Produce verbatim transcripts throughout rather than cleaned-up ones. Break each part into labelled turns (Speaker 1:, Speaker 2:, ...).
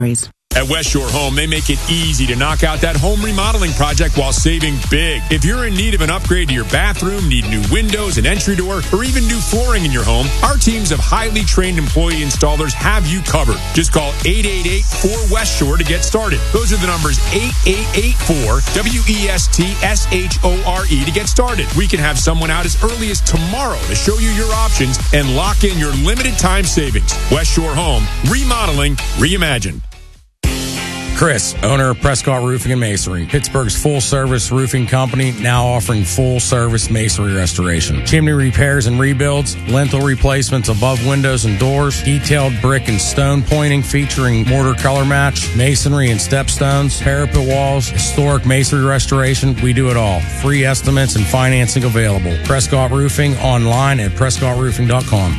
Speaker 1: At West Shore Home, they make it easy to knock out that home remodeling project while saving big. If you're in need of an upgrade to your bathroom, need new windows, an entry door, or even new flooring in your home, our teams of highly trained employee installers have you covered. Just call eight eight eight, four West Shore to get started. Those are the numbers eight eight eight, four W E S T S H O R E to get started. We can have someone out as early as tomorrow to show you your options and lock in your limited time savings. West Shore Home, remodeling, reimagined.
Speaker 2: Chris, owner of Prescott Roofing and Masonry, Pittsburgh's full-service roofing company, now offering full-service masonry restoration. Chimney repairs and rebuilds, lintel replacements above windows and doors, detailed brick and stone pointing featuring mortar color match, masonry and stepstones, parapet walls, historic masonry restoration. We do it all. Free estimates and financing available. Prescott Roofing online at prescott roofing dot com.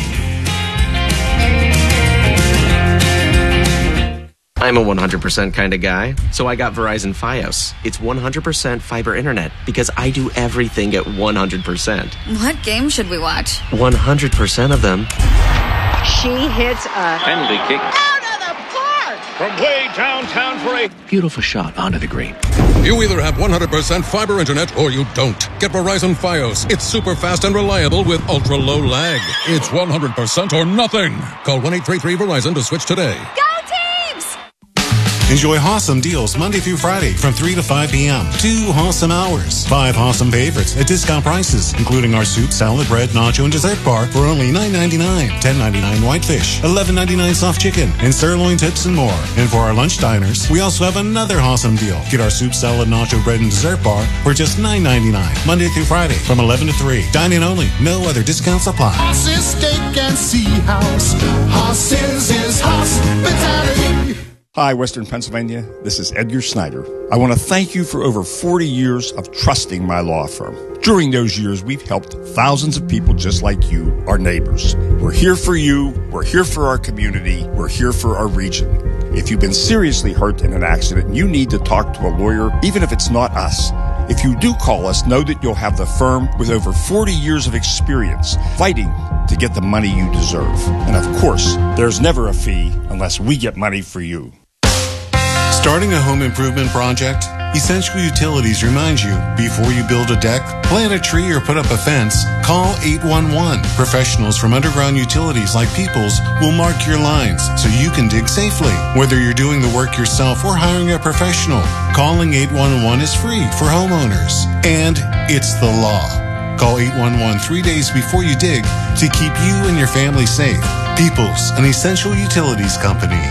Speaker 3: I'm a one hundred percent kind of guy, so I got Verizon Fios. It's one hundred percent fiber internet because I do everything at one hundred percent.
Speaker 4: What game should we watch?
Speaker 3: one hundred percent of them.
Speaker 5: She hits a
Speaker 6: penalty kick
Speaker 5: out of the park
Speaker 6: from way downtown for a
Speaker 7: beautiful shot onto the green.
Speaker 8: You either have one hundred percent fiber internet or you don't. Get Verizon Fios. It's super fast and reliable with ultra low lag. It's one hundred percent or nothing. Call one eight three three Verizon to switch today.
Speaker 4: Go!
Speaker 9: Enjoy awesome deals Monday through Friday from three to five p.m. Two awesome hours. Five awesome favorites at discount prices, including our soup, salad, bread, nacho, and dessert bar for only nine ninety-nine, ten ninety-nine whitefish, eleven ninety-nine soft chicken, and sirloin tips and more. And for our lunch diners, we also have another awesome deal. Get our soup, salad, nacho, bread, and dessert bar for just nine ninety-nine, Monday through Friday from eleven to three. Dine-in only. No other discounts apply.
Speaker 10: Hoss's Steak and Sea House. Hoss's is hospitality.
Speaker 11: Hi, Western Pennsylvania. This is Edgar Snyder. I want to thank you for over forty years of trusting my law firm. During those years, we've helped thousands of people just like you, our neighbors. We're here for you. We're here for our community. We're here for our region. If you've been seriously hurt in an accident and you need to talk to a lawyer, even if it's not us, if you do call us, know that you'll have the firm with over forty years of experience fighting to get the money you deserve. And of course, there's never a fee unless we get money for you.
Speaker 9: Starting a home improvement project? Essential Utilities reminds you, before you build a deck, plant a tree, or put up a fence, call eight one one. Professionals from underground utilities like Peoples will mark your lines so you can dig safely. Whether you're doing the work yourself or hiring a professional, calling eight one one is free for homeowners. And it's the law. Call eight one one three days before you dig to keep you and your family safe. Peoples, an Essential Utilities company.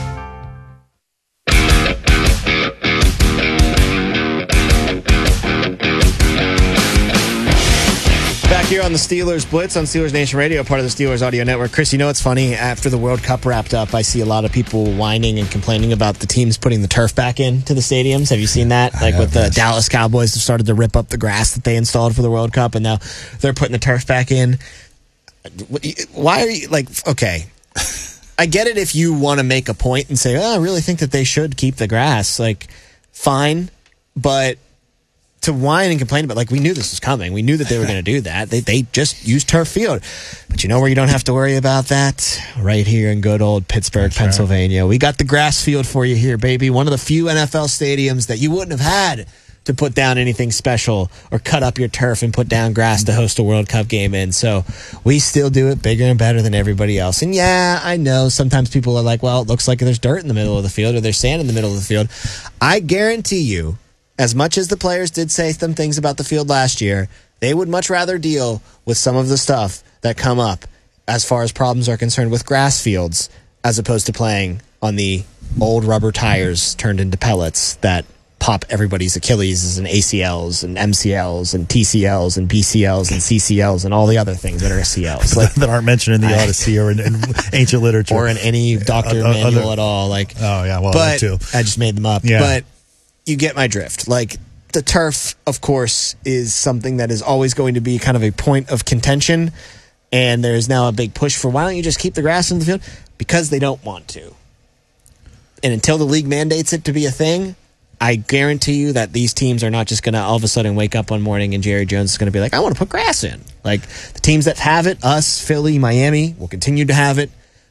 Speaker 12: Here on the Steelers Blitz on Steelers Nation Radio, part of the Steelers Audio Network. Chris, you know what's funny? After the World Cup wrapped up, I see a lot of people whining and complaining about the teams putting the turf back into the stadiums. Have you seen that? Like with the Dallas Cowboys have started to rip up the grass that they installed for the World Cup, and now they're putting the turf back in. Why are you, like, okay. I get it if you want to make a point and say, oh, I really think that they should keep the grass. Like, fine, but to whine and complain about, like, we knew this was coming. We knew that they were going to do that. They they just used turf field. But you know where you don't have to worry about that? Right here in good old Pittsburgh, That's Pennsylvania. Right. We got the grass field for you here, baby. One of the few N F L stadiums that you wouldn't have had to put down anything special or cut up your turf and put down grass to host a World Cup game in. So we still do it bigger and better than everybody else. And yeah, I know sometimes people are like, well, it looks like there's dirt in the middle of the field or there's sand in the middle of the field. I guarantee you, as much as the players did say some things about the field last year, they would much rather deal with some of the stuff that come up as far as problems are concerned with grass fields as opposed to playing on the old rubber tires turned into pellets that pop everybody's Achilles and A C Ls and M C Ls and T C Ls and B C Ls and C C Ls and all the other things that are C Ls. Like,
Speaker 13: that aren't mentioned in the I, Odyssey or in, in ancient literature.
Speaker 12: Or in any doctor uh, manual other, at all. Like,
Speaker 13: oh, yeah, well,
Speaker 12: but
Speaker 13: too.
Speaker 12: I just made them up.
Speaker 13: Yeah.
Speaker 12: But you get my drift. Like, the turf, of course, is something that is always going to be kind of a point of contention, and there's now a big push for why don't you just keep the grass in the field? Because they don't want to. And until the league mandates it to be a thing, I guarantee you that these teams are not just going to all of a sudden wake up one morning and Jerry Jones is going to be like, I want to put grass in. Like, the teams that have it, us, Philly, Miami, will continue to have it.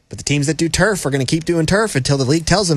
Speaker 12: But the teams that do turf are going to keep doing turf until the league tells them